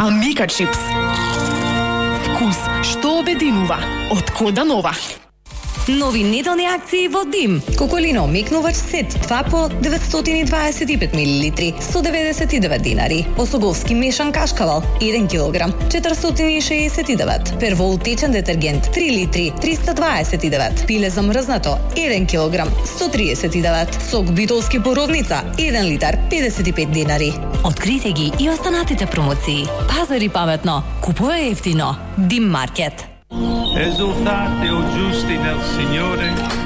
Амика чипс. Вкус што обединува. Од Кода Нова. Нови неделни акции во Дим. Коколино мекнувач сет 2 по 925 мл, 199 динари. Осоговски мешан кашкавал 1 кг, 469. Первол течен детергент 3 литри, 329. Пиле замрзнато 1 кг, 139. Сок битолски боровница 1 литар, 55 динари. Открите ги и останатите промоции. Пазари паметно, купуе ефтино. Дим маркет. Esultate o giusti nel Signore,